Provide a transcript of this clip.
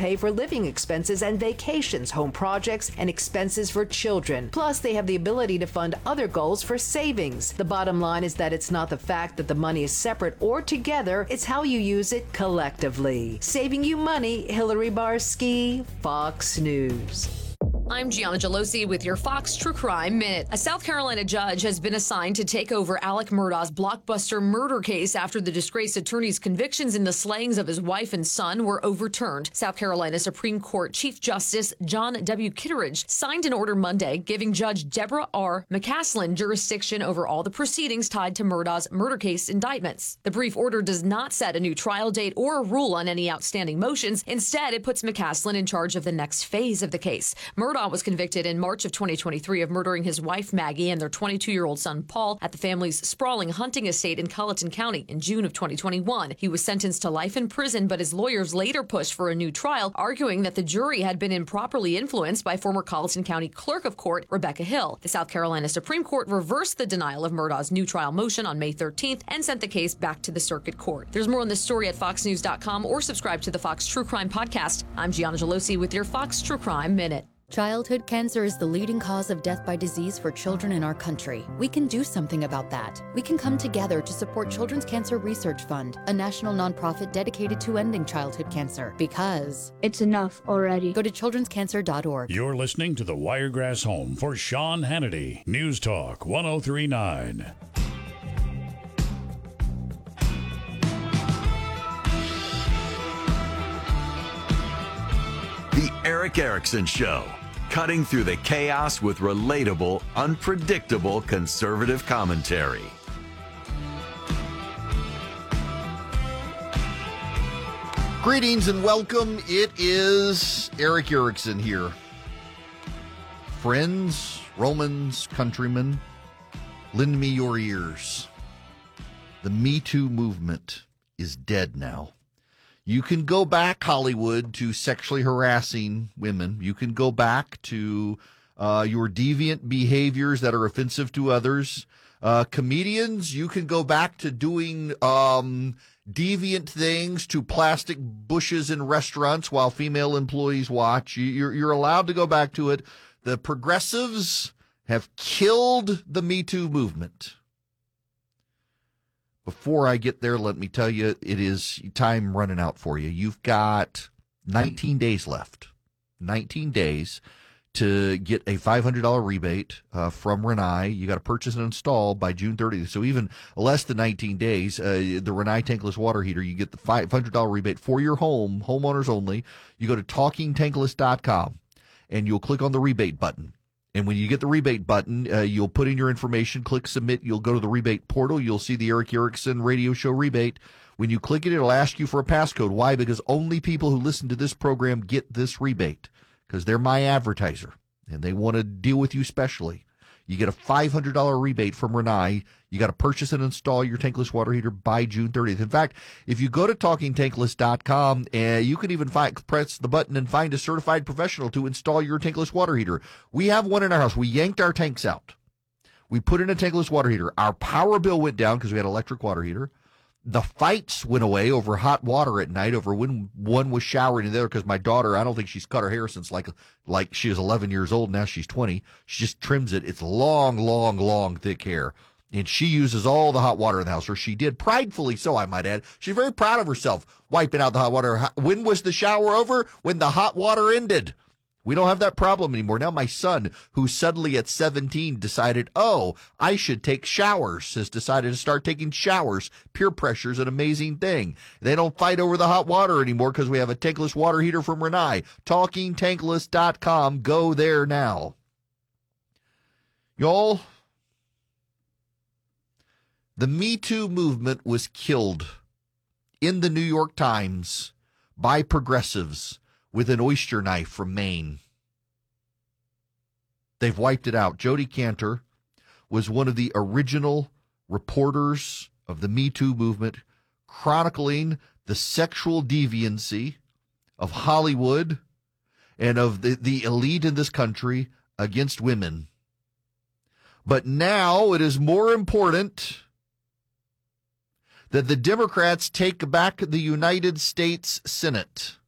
pay for living expenses and vacations, home projects, and expenses for children. Plus, they have the ability to fund other goals for savings. The bottom line is that it's not the fact that the money is separate or together, it's how you use it collectively. Saving you money, Hillary Barsky, Fox News. I'm Gianna Gelosi with your Fox True Crime Minute. A South Carolina judge has been assigned to take over Alec Murdaugh's blockbuster murder case after the disgraced attorney's convictions in the slayings of his wife and son were overturned. South Carolina Supreme Court Chief Justice John W. Kitteridge signed an order Monday giving Judge Deborah R. McCaslin jurisdiction over all the proceedings tied to Murdaugh's murder case indictments. The brief order does not set a new trial date or rule on any outstanding motions. Instead, it puts McCaslin in charge of the next phase of the case. Murdaugh was convicted in March of 2023 of murdering his wife, Maggie, and their 22-year-old son, Paul, at the family's sprawling hunting estate in Colleton County in June of 2021. He was sentenced to life in prison, but his lawyers later pushed for a new trial, arguing that the jury had been improperly influenced by former Colleton County Clerk of Court, Rebecca Hill. The South Carolina Supreme Court reversed the denial of Murdaugh's new trial motion on May 13th and sent the case back to the circuit court. There's more on this story at foxnews.com or subscribe to the Fox True Crime Podcast. I'm Gianna Gelosi with your Fox True Crime Minute. Childhood cancer is the leading cause of death by disease for children in our country. We can do something about that. We can come together to support Children's Cancer Research Fund, a national nonprofit dedicated to ending childhood cancer. Because it's enough already. Go to childrenscancer.org. You're listening to the Wiregrass Home for Sean Hannity. News Talk 1039. The Erick Erickson Show, cutting through the chaos with relatable, unpredictable conservative commentary. Greetings and welcome. It is Erick Erickson here. Friends, Romans, countrymen, lend me your ears. The Me Too movement is dead now. You can go back, Hollywood, to sexually harassing women. You can go back to your deviant behaviors that are offensive to others. Comedians, you can go back to doing deviant things, to plastic bushes in restaurants while female employees watch. You're allowed to go back to it. The progressives have killed the Me Too movement. Before I get there, let me tell you, it is time running out for you. You've got 19 days left. 19 days to get a $500 rebate from Rinnai. You got to purchase and install by June 30th. So even less than 19 days, the Rinnai tankless water heater, you get the $500 rebate for your home, homeowners only. You go to talkingtankless.com and you'll click on the rebate button. And when you get the rebate button, you'll put in your information, click submit. You'll go to the rebate portal. You'll see the Erick Erickson radio show rebate. When you click it, it'll ask you for a passcode. Why? Because only people who listen to this program get this rebate because they're my advertiser and they want to deal with you specially. You get a $500 rebate from Rinnai. You got to purchase and install your tankless water heater by June 30th. In fact, if you go to talkingtankless.com, you can even press the button and find a certified professional to install your tankless water heater. We have one in our house. We yanked our tanks out. We put in a tankless water heater. Our power bill went down because we had an electric water heater. The fights went away over hot water at night, over when one was showering in there, because my daughter, I don't think she's cut her hair since like she was 11 years old. Now she's 20. She just trims it. It's long, long, long, thick hair. And she uses all the hot water in the house, or she did, pridefully so, I might add. She's very proud of herself, wiping out the hot water. When was the shower over? When the hot water ended. We don't have that problem anymore. Now my son, who suddenly at 17 decided, I should take showers, has decided to start taking showers. Peer pressure is an amazing thing. They don't fight over the hot water anymore because we have a tankless water heater from Rinnai. TalkingTankless.com. Go there now. Y'all, the Me Too movement was killed in the New York Times by progressives with an oyster knife from Maine. They've wiped it out. Jodi Kantor was one of the original reporters of the Me Too movement, chronicling the sexual deviancy of Hollywood and of the elite in this country against women. But now it is more important that the Democrats take back the United States Senate.